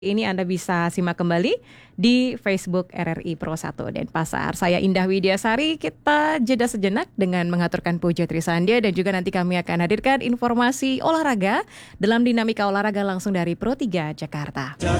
Ini Anda bisa simak kembali di Facebook RRI Pro 1 Denpasar. Saya Indah Widiasari, kita jeda sejenak dengan mengaturkan puja Trisandia dan juga nanti kami akan hadirkan informasi olahraga dalam dinamika olahraga langsung dari Pro 3 Jakarta.